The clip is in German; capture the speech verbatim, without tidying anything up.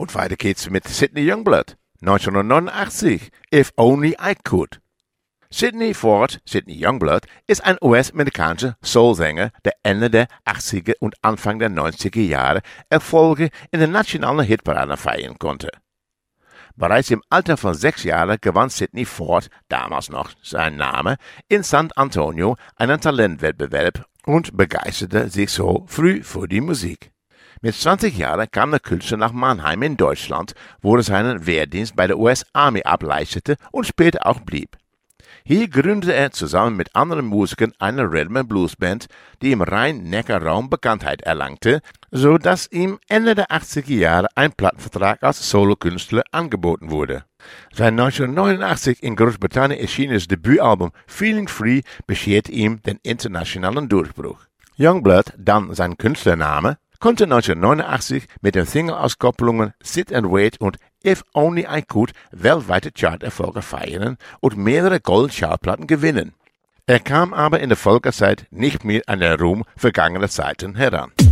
Und weiter geht's mit Sidney Youngblood, neunzehnhundertneunundachtzig, If Only I Could. Sidney Ford, Sidney Youngblood, ist ein U S-amerikanischer Soulsänger, der Ende der achtziger und Anfang der neunziger Jahre Erfolge in der nationalen Hitparade feiern konnte. Bereits im Alter von sechs Jahren gewann Sidney Ford, damals noch sein Name, in San Antonio einen Talentwettbewerb und begeisterte sich so früh für die Musik. Mit zwanzig Jahren kam der Künstler nach Mannheim in Deutschland, wo er seinen Wehrdienst bei der U S Army ableistete und später auch blieb. Hier gründete er zusammen mit anderen Musikern eine Rhythm and Blues Band, die im Rhein-Neckar-Raum Bekanntheit erlangte, so dass ihm Ende der achtziger Jahre ein Plattenvertrag als Solokünstler angeboten wurde. Sein neunzehnhundertneunundachtzig in Großbritannien erschienenes Debütalbum Feeling Free bescherte ihm den internationalen Durchbruch. Youngblood, dann sein Künstlername, konnte neunzehnhundertneunundachtzig mit den Single-Auskopplungen Sit and Wait und If Only I Could weltweite Charterfolge feiern und mehrere Gold-Chartplatten gewinnen. Er kam aber in der Folgezeit nicht mehr an den Ruhm vergangener Zeiten heran.